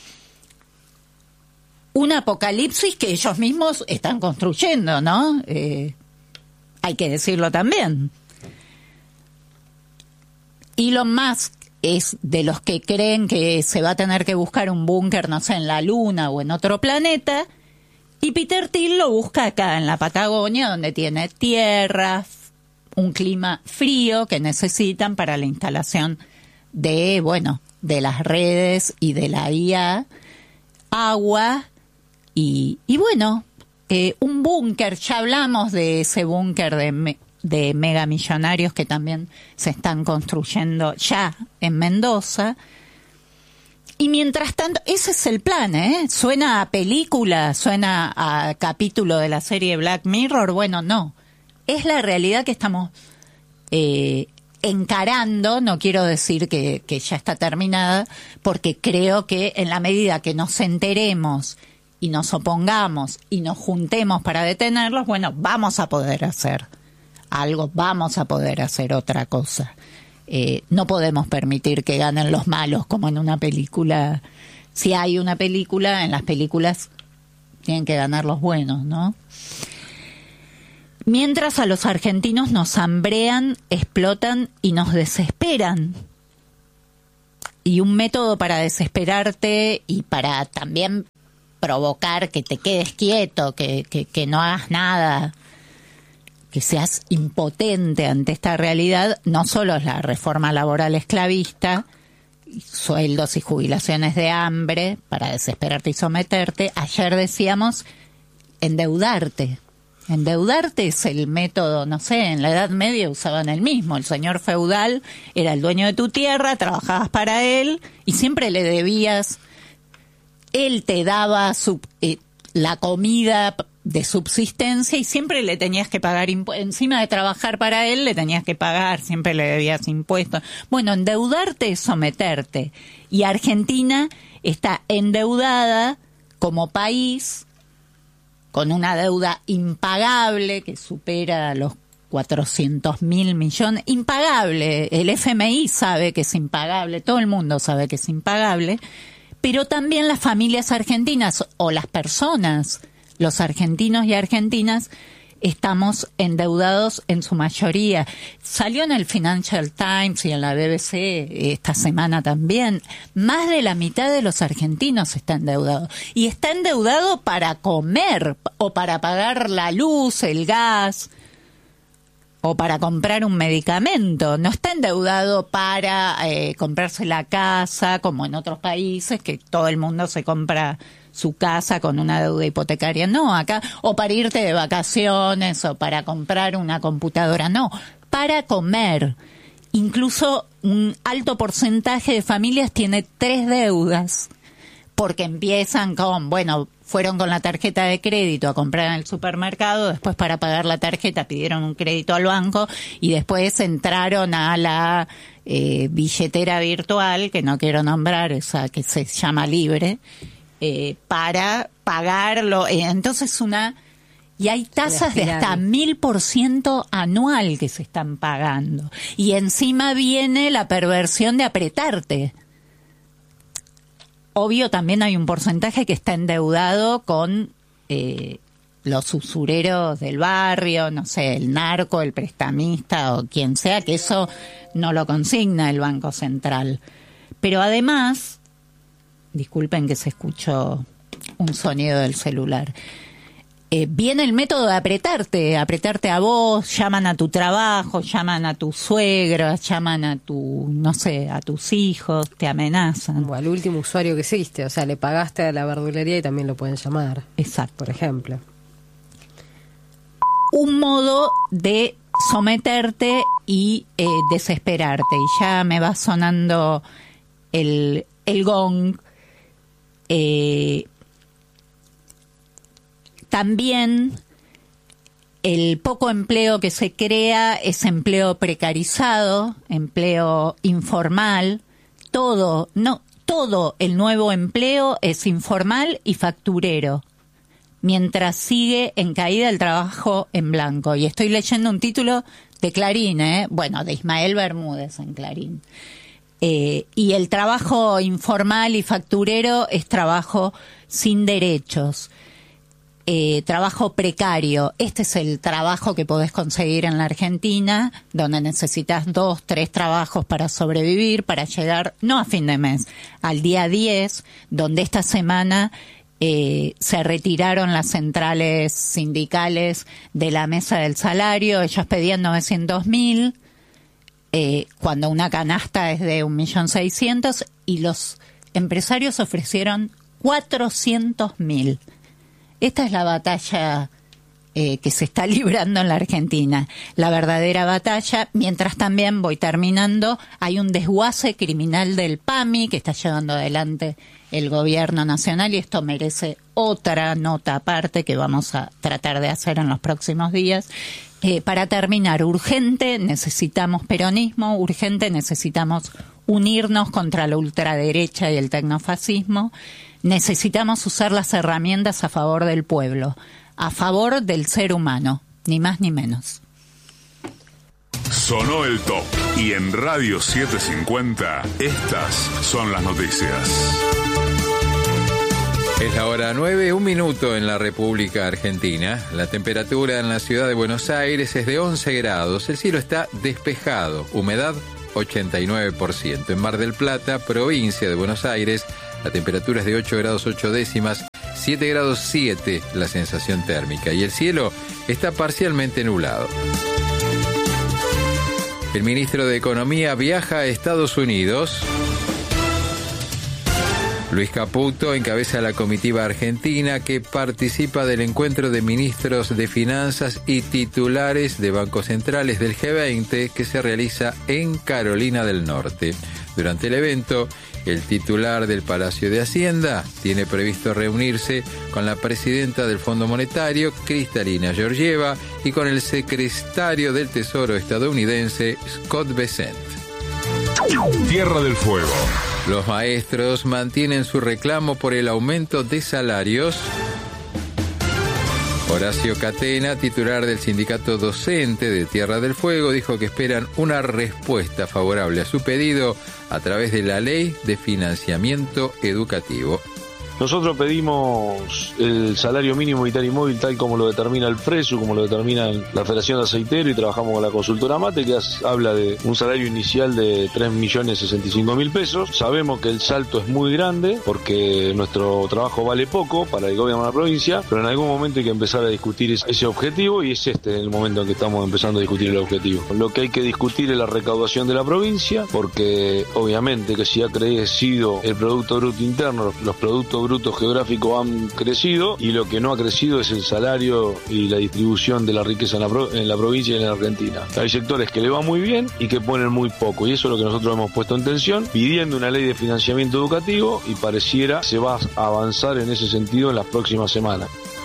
Un apocalipsis que ellos mismos están construyendo, ¿no? Eh, hay que decirlo también. Elon Musk es de los que creen que se va a tener que buscar un búnker, no sé, en la Luna o en otro planeta, y Peter Thiel lo busca acá en la Patagonia, donde tiene tierra, un clima frío que necesitan para la instalación de, bueno, de las redes y de la I A, agua y, y bueno, eh, un búnker. Ya hablamos de ese búnker de... Me- de megamillonarios que también se están construyendo ya en Mendoza. Y mientras tanto, ese es el plan, ¿eh? Suena a película, suena a capítulo de la serie Black Mirror. Bueno, no. Es la realidad que estamos eh, encarando, no quiero decir que, que ya está terminada, porque creo que en la medida que nos enteremos y nos opongamos y nos juntemos para detenerlos, bueno, vamos a poder hacer algo, vamos a poder hacer otra cosa. Eh, no podemos permitir que ganen los malos como en una película. Si hay una película, en las películas tienen que ganar los buenos, ¿no? Mientras a los argentinos nos hambrean, explotan y nos desesperan. Y un método para desesperarte y para también provocar que te quedes quieto, que, que, que no hagas nada, que seas impotente ante esta realidad, no solo es la reforma laboral esclavista, sueldos y jubilaciones de hambre para desesperarte y someterte. Ayer decíamos endeudarte. Endeudarte es el método, no sé, en la Edad Media usaban el mismo. El señor feudal era el dueño de tu tierra, trabajabas para él y siempre le debías. Él te daba su, eh, la comida de subsistencia y siempre le tenías que pagar impuestos. Encima de trabajar para él, le tenías que pagar, siempre le debías impuestos. Bueno, endeudarte es someterte. Y Argentina está endeudada como país con una deuda impagable que supera los cuatrocientos mil millones. Impagable. El F M I sabe que es impagable, todo el mundo sabe que es impagable, pero también las familias argentinas o las personas, los argentinos y argentinas, estamos endeudados en su mayoría. Salió en el Financial Times y en la B B C esta semana también. Más de la mitad de los argentinos está endeudado. Y está endeudado para comer o para pagar la luz, el gas o para comprar un medicamento. No está endeudado para eh, comprarse la casa como en otros países que todo el mundo se compra su casa con una deuda hipotecaria. No, acá, o para irte de vacaciones, o para comprar una computadora. No, para comer. Incluso un alto porcentaje de familias tiene tres deudas, porque empiezan con, bueno, fueron con la tarjeta de crédito a comprar en el supermercado, después para pagar la tarjeta pidieron un crédito al banco y después entraron a la eh, billetera virtual, que no quiero nombrar, esa que se llama Libre, Eh, para pagarlo. Eh, entonces una... Y hay tasas de hasta mil por ciento anual que se están pagando. Y encima viene la perversión de apretarte. Obvio, también hay un porcentaje que está endeudado con eh, los usureros del barrio, no sé, el narco, el prestamista o quien sea, que eso no lo consigna el Banco Central. Pero además... Disculpen que se escuchó un sonido del celular. Eh, viene el método de apretarte, apretarte a vos, llaman a tu trabajo, llaman a tus suegros, llaman a tu, no sé, a tus hijos, te amenazan. O al último usuario que hiciste, o sea, le pagaste a la verdulería y también lo pueden llamar. Exacto. Por ejemplo. Un modo de someterte y eh, desesperarte. Y ya me va sonando el, el gong. Eh, también el poco empleo que se crea es empleo precarizado, empleo informal, todo, no, todo el nuevo empleo es informal y facturero, mientras sigue en caída el trabajo en blanco. Y estoy leyendo un título de Clarín, ¿eh? Bueno, de Ismael Bermúdez en Clarín. Eh, y el trabajo informal y facturero es trabajo sin derechos, eh, trabajo precario. Este es el trabajo que podés conseguir en la Argentina, donde necesitas dos, tres trabajos para sobrevivir, para llegar, no a fin de mes, al día diez, donde esta semana eh, se retiraron las centrales sindicales de la mesa del salario. Ellos pedían novecientos mil. Eh, cuando una canasta es de un millón seiscientos y los empresarios ofrecieron cuatrocientos mil. Esta es la batalla eh, que se está librando en la Argentina, la verdadera batalla, mientras también, voy terminando, hay un desguace criminal del P A M I que está llevando adelante el gobierno nacional y esto merece otra nota aparte que vamos a tratar de hacer en los próximos días. Eh, para terminar, urgente necesitamos peronismo, urgente necesitamos unirnos contra la ultraderecha y el tecnofascismo, necesitamos usar las herramientas a favor del pueblo, a favor del ser humano, ni más ni menos. Sonó el top y en Radio setecientos cincuenta estas son las noticias. Es la hora nueve, un minuto en la República Argentina. La temperatura en la ciudad de Buenos Aires es de once grados. El cielo está despejado. Humedad ochenta y nueve por ciento. En Mar del Plata, provincia de Buenos Aires, la temperatura es de ocho grados ocho décimas. siete grados siete la sensación térmica. Y el cielo está parcialmente nublado. El ministro de Economía viaja a Estados Unidos. Luis Caputo encabeza la comitiva argentina que participa del encuentro de ministros de Finanzas y titulares de bancos centrales del G veinte que se realiza en Carolina del Norte. Durante el evento, el titular del Palacio de Hacienda tiene previsto reunirse con la presidenta del Fondo Monetario, Kristalina Georgieva, y con el secretario del Tesoro estadounidense, Scott Bessent. Tierra del Fuego. Los maestros mantienen su reclamo por el aumento de salarios. Horacio Catena, titular del sindicato docente de Tierra del Fuego, dijo que esperan una respuesta favorable a su pedido a través de la Ley de Financiamiento Educativo. Nosotros pedimos el salario mínimo vital y móvil tal como lo determina el FRESU, como lo determina la Federación de Aceiteros, y trabajamos con la consultora Mate, que habla de un salario inicial de tres millones sesenta y cinco mil pesos. Sabemos que el salto es muy grande porque nuestro trabajo vale poco para el gobierno de la provincia, pero en algún momento hay que empezar a discutir ese objetivo, y es este el momento en que estamos empezando a discutir el objetivo. Lo que hay que discutir es la recaudación de la provincia, porque obviamente que si ha crecido el Producto Bruto Interno, los productos brutos geográficos han crecido, y lo que no ha crecido es el salario y la distribución de la riqueza en la, pro, en la provincia y en la Argentina. Hay sectores que le va muy bien y que ponen muy poco, y eso es lo que nosotros hemos puesto en tensión, pidiendo una ley de financiamiento educativo, y pareciera se va a avanzar en ese sentido en las próximas semanas.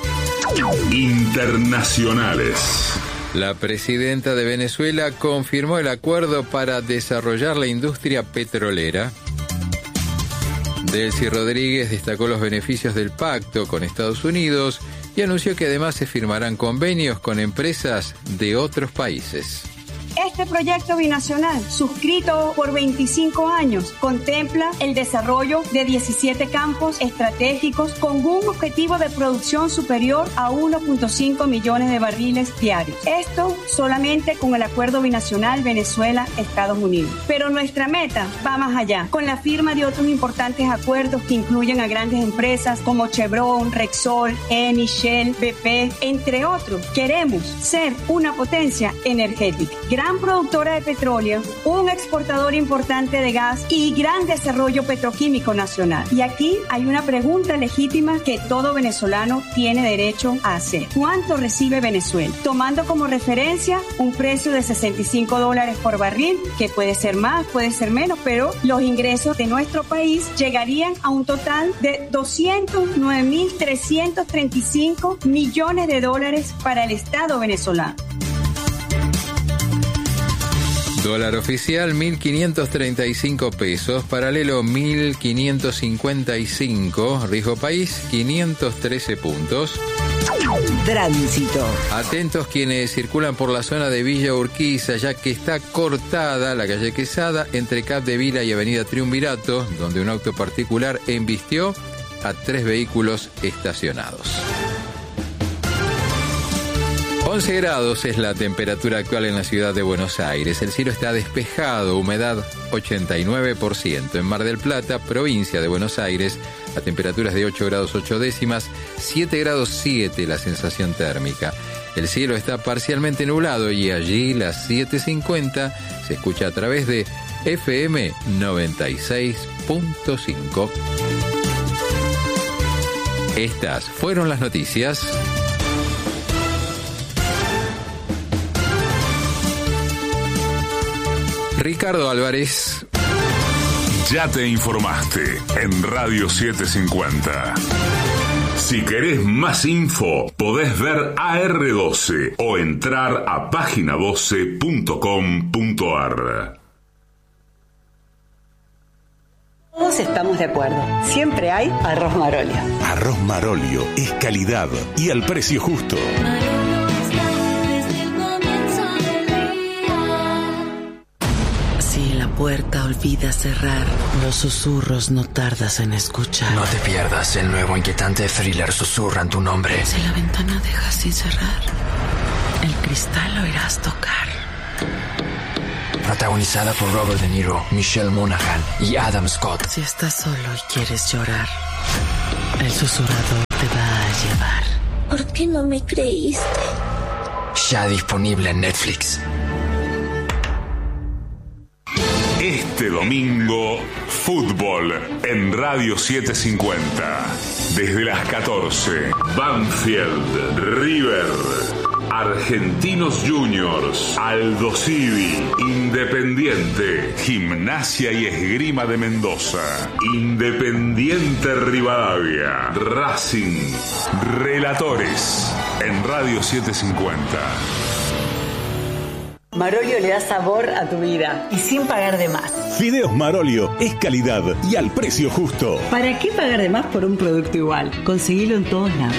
Internacionales. La presidenta de Venezuela confirmó el acuerdo para desarrollar la industria petrolera. Delcy Rodríguez destacó los beneficios del pacto con Estados Unidos y anunció que además se firmarán convenios con empresas de otros países. Este proyecto binacional, suscrito por veinticinco años, contempla el desarrollo de diecisiete campos estratégicos con un objetivo de producción superior a uno punto cinco millones de barriles diarios. Esto solamente con el acuerdo binacional Venezuela-Estados Unidos. Pero nuestra meta va más allá, con la firma de otros importantes acuerdos que incluyen a grandes empresas como Chevron, Repsol, Eni, Shell, B P, entre otros. Queremos ser una potencia energética, gran productora de petróleo, un exportador importante de gas y gran desarrollo petroquímico nacional. Y aquí hay una pregunta legítima que todo venezolano tiene derecho a hacer. ¿Cuánto recibe Venezuela? Tomando como referencia un precio de sesenta y cinco dólares por barril, que puede ser más, puede ser menos, pero los ingresos de nuestro país llegarían a un total de doscientos nueve mil trescientos treinta y cinco millones de dólares para el Estado venezolano. Dólar oficial mil quinientos treinta y cinco pesos, paralelo mil quinientos cincuenta y cinco, riesgo país quinientos trece puntos. Tránsito. Atentos quienes circulan por la zona de Villa Urquiza, ya que está cortada la calle Quesada entre Cap de Vila y Avenida Triunvirato, donde un auto particular embistió a tres vehículos estacionados. once grados es la temperatura actual en la ciudad de Buenos Aires. El cielo está despejado, humedad ochenta y nueve por ciento. En Mar del Plata, provincia de Buenos Aires, la temperatura es de ocho grados ocho décimas, siete grados siete la sensación térmica. El cielo está parcialmente nublado y allí las siete cincuenta se escucha a través de F M noventa y seis punto cinco. Estas fueron las noticias. Ricardo Álvarez. Ya te informaste en Radio setecientos cincuenta. Si querés más info, podés ver A R doce o entrar a página doce punto com punto ar. Todos estamos de acuerdo. Siempre hay arroz Marolio. Arroz Marolio es calidad y al precio justo. Si la puerta olvida cerrar, los susurros no tardas en escuchar. No te pierdas el nuevo inquietante thriller Susurran tu nombre. Si la ventana deja sin cerrar, el cristal lo irás tocar. Protagonizada por Robert De Niro, Michelle Monaghan y Adam Scott. Si estás solo y quieres llorar, el susurrador te va a llevar. ¿Por qué no me creíste? Ya disponible en Netflix. Este domingo, fútbol en Radio setecientos cincuenta. Desde las catorce, Banfield, River, Argentinos Juniors, Aldo Civi, Independiente, Gimnasia y Esgrima de Mendoza, Independiente Rivadavia, Racing, Relatores en Radio setecientos cincuenta. Marolio le da sabor a tu vida y sin pagar de más. Fideos Marolio es calidad y al precio justo. ¿Para qué pagar de más por un producto igual? Conseguilo en todos lados.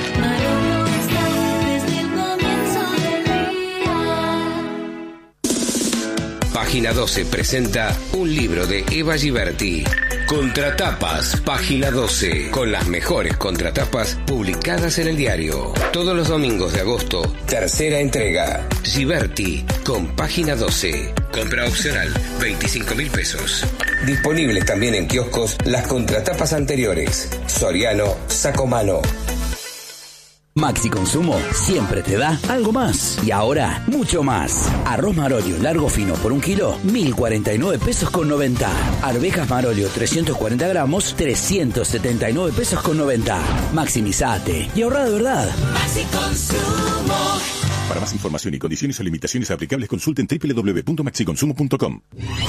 Página doce presenta un libro de Eva Giberti. Contratapas, Página doce, con las mejores contratapas publicadas en el diario. Todos los domingos de agosto, tercera entrega. Giberti, con Página doce. Compra opcional, veinticinco mil pesos. Disponibles también en kioscos las contratapas anteriores. Soriano, Sacomano. Maxi Consumo siempre te da algo más. Y ahora, mucho más. Arroz Marolio largo fino por un kilo, mil cuarenta y nueve pesos con noventa. Arvejas Marolio trescientos cuarenta gramos, trescientos setenta y nueve pesos con noventa. Maximizate y ahorra de verdad. Maxi Consumo. Para más información y condiciones o limitaciones aplicables, consulten doble u doble u doble u punto maxi consumo punto com.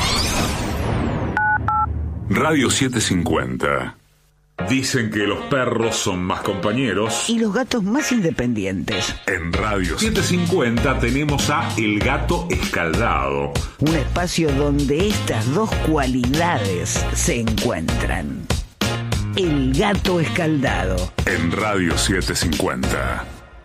Radio setecientos cincuenta. Dicen que los perros son más compañeros y los gatos más independientes. En Radio setecientos cincuenta tenemos a El Gato Escaldado, un espacio donde estas dos cualidades se encuentran. El Gato Escaldado. En Radio setecientos cincuenta.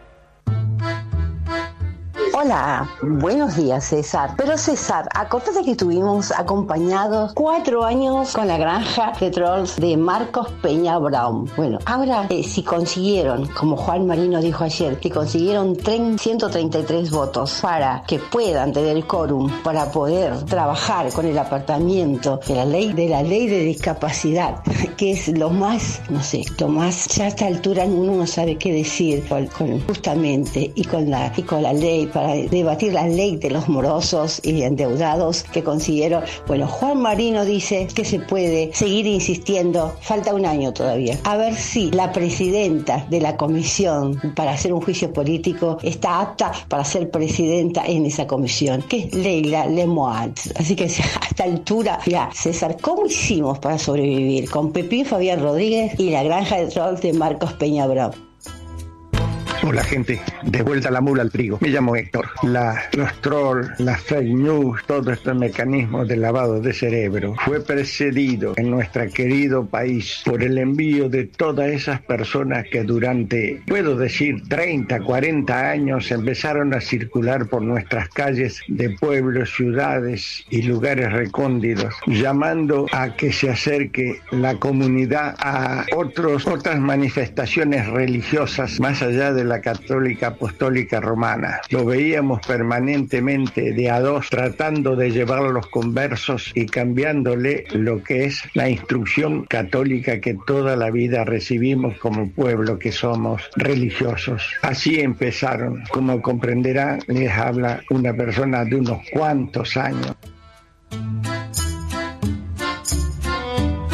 Hola, buenos días César. Pero César, acordate que estuvimos acompañados cuatro años con la granja de trolls de Marcos Peña Brown. Bueno, ahora eh, si consiguieron, como Juan Marino dijo ayer, que consiguieron ciento treinta y tres votos para que puedan tener quórum para poder trabajar con el apartamiento de la ley de la ley de discapacidad, que es lo más, no sé, lo más, ya a esta altura uno no sabe qué decir con, con justamente y con la y con la ley para debatir la ley de los morosos y endeudados que consiguieron. Bueno, Juan Marino dice que se puede seguir insistiendo, falta un año todavía, a ver si la presidenta de la comisión para hacer un juicio político está apta para ser presidenta en esa comisión, que es Leila Lemoine. Así que a esta altura, ya, César, ¿cómo hicimos para sobrevivir con Pepín Fabián Rodríguez y la granja de trolls de Marcos Peña Brown? Hola gente, de vuelta la mula al trigo. Me llamo Héctor. La, los trolls, las fake news, todo este mecanismo de lavado de cerebro fue precedido en nuestro querido país por el envío de todas esas personas que durante, puedo decir, treinta, cuarenta años empezaron a circular por nuestras calles de pueblos, ciudades y lugares recónditos, llamando a que se acerque la comunidad a otros, otras manifestaciones religiosas más allá de la la católica apostólica romana. Lo veíamos permanentemente de a dos tratando de llevar los conversos y cambiándole lo que es la instrucción católica que toda la vida recibimos como pueblo que somos religiosos. Así empezaron. Como comprenderán, les habla una persona de unos cuantos años.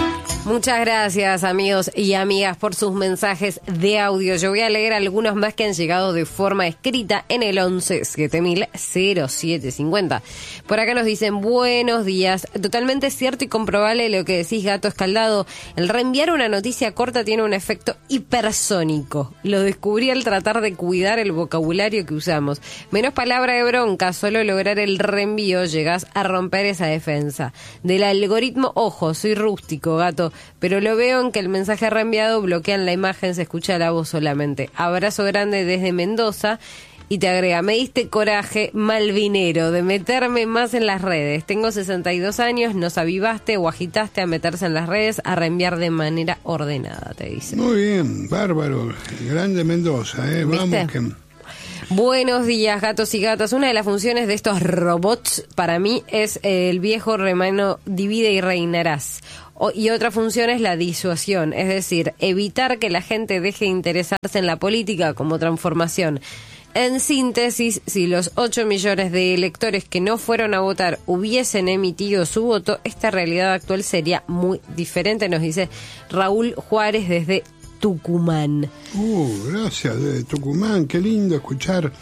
Muchas gracias, amigos y amigas, por sus mensajes de audio. Yo voy a leer algunos más que han llegado de forma escrita en el once siete mil cero siete cincuenta. Por acá nos dicen, buenos días. Totalmente cierto y comprobable lo que decís, Gato Escaldado. El reenviar una noticia corta tiene un efecto hipersónico. Lo descubrí al tratar de cuidar el vocabulario que usamos. Menos palabra de bronca, solo lograr el reenvío llegás a romper esa defensa. Del algoritmo, ojo, soy rústico, Gato, pero lo veo en que el mensaje reenviado bloquean la imagen, se escucha la voz solamente. Abrazo grande desde Mendoza. Y te agrega, me diste coraje malvinero de meterme más en las redes. Tengo sesenta y dos años, nos avivaste o agitaste a meterse en las redes, a reenviar de manera ordenada, te dice. Muy bien, bárbaro. Grande Mendoza, ¿eh? Vamos que... Buenos días, gatos y gatas. Una de las funciones de estos robots para mí es el viejo remano divide y reinarás. O, y otra función es la disuasión, es decir, evitar que la gente deje de interesarse en la política como transformación. En síntesis, si los ocho millones de electores que no fueron a votar hubiesen emitido su voto, esta realidad actual sería muy diferente, nos dice Raúl Juárez desde Tucumán. Uh, gracias, de Tucumán, qué lindo escuchar